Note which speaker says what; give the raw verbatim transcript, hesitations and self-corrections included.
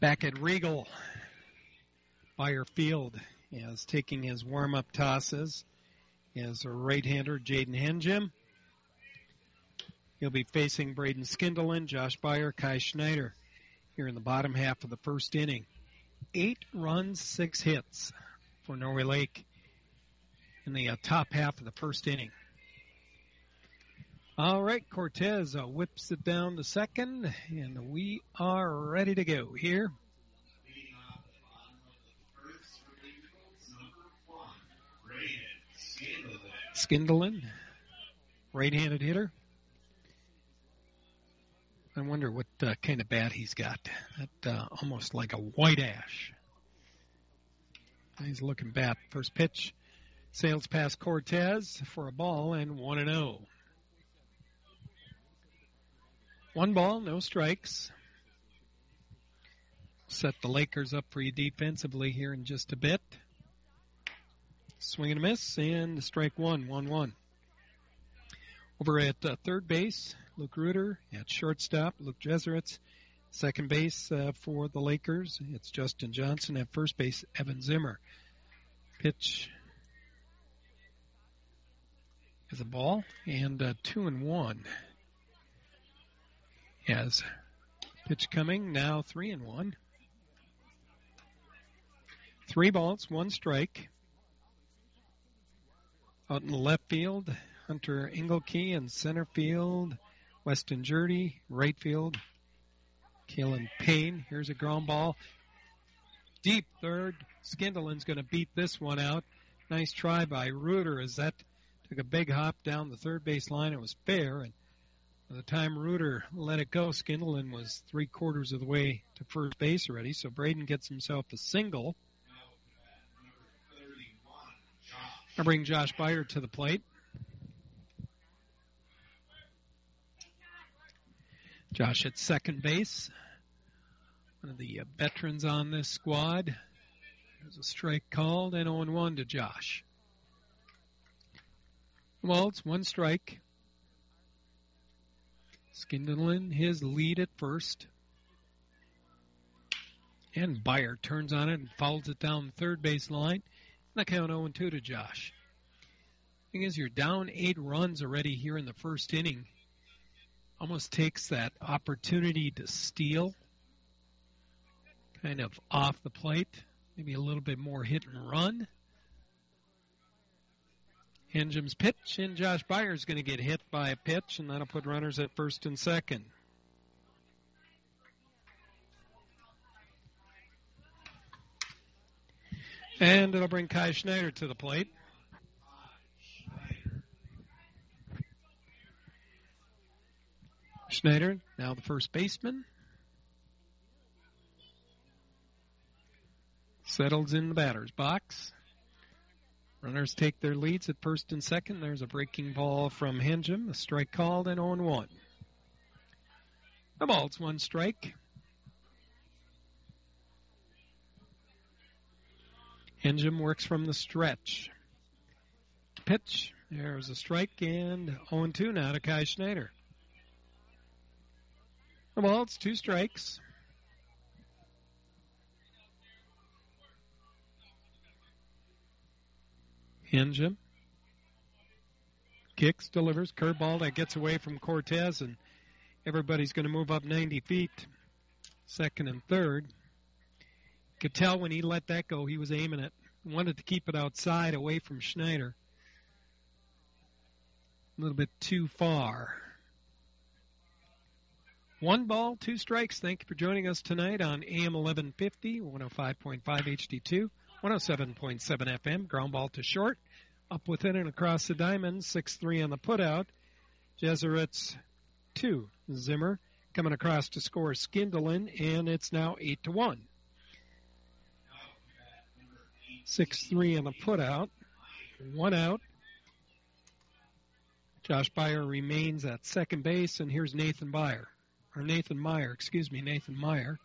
Speaker 1: Back at Regal, Beyer Field is taking his warm-up tosses is a right-hander, Jaden Henjum. He'll be facing Braden Skindelen, Josh Beyer, Kai Schneider here in the bottom half of the first inning. Eight runs, six hits for Norway Lake in the uh, top half of the first inning. All right, Cortez uh, whips it down to second, and we are ready to go here. Skindelen, right-handed hitter. I wonder what uh, kind of bat he's got. That uh, almost like a white ash. Nice looking bat. First pitch sails past Cortez for a ball and one and oh. One ball, no strikes. Set the Lakers up for you defensively here in just a bit. Swing and a miss, and strike one, one one. Over at uh, third base, Luke Reuter. At shortstop, Luke Jeseritz. Second base uh, for the Lakers, it's Justin Johnson. At first base, Evan Zimmer. Pitch is a ball, and uh, two and one. As pitch coming, now three and one. Three balls, one strike. Out in the left field, Hunter Engelke. In center field, Weston Jurdy. Right field, Kalen Payne. Here's a ground ball. Deep third. Skindelen's going to beat this one out. Nice try by Reuter as that took a big hop down the third base line. It was fair, and by the time Reuter let it go, Skindelen was three quarters of the way to first base already, so Braden gets himself a single. I bring Josh Beyer to the plate. Josh at second base. One of the uh, veterans on this squad. There's a strike called, and oh and one to Josh. Well, it's one strike. Skindelen, his lead at first. And Beyer turns on it and fouls it down the third base line. And the count oh and two to Josh. Thing is, you're down eight runs already here in the first inning. Almost takes that opportunity to steal kind of off the plate. Maybe a little bit more hit and run. Henjum's pitch, and Josh Beyer's going to get hit by a pitch, and that'll put runners at first and second. And it'll bring Kai Schneider to the plate. Schneider, now the first baseman. Settles in the batter's box. Runners take their leads at first and second. There's a breaking ball from Henjum. A strike called, and oh and one. The ball's one strike. Henjum works from the stretch. Pitch. There's a strike, and oh and two now to Kai Schneider. The ball, it's two strikes. Henjum kicks, delivers, curveball that gets away from Cortez, and everybody's going to move up ninety feet. Second and third. Could tell when he let that go, he was aiming it. Wanted to keep it outside, away from Schneider. A little bit too far. One ball, two strikes. Thank you for joining us tonight on A M eleven fifty, one oh five point five H D two, one oh seven point seven F M. Ground ball to short. Up within and across the diamond. six three on the putout. Jeseritz two. Zimmer coming across to score Skindelen, and it's now eight to one. six three on the putout. One out. Josh Beyer remains at second base, and here's Nathan Beyer. Or Nathan Meyer, excuse me, Nathan Meyer.